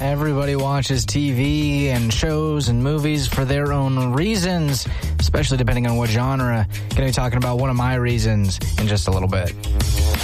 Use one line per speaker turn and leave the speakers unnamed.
Everybody watches TV and shows and movies for their own reasons, especially depending on what genre. Going to be talking about one of my reasons in just a little bit.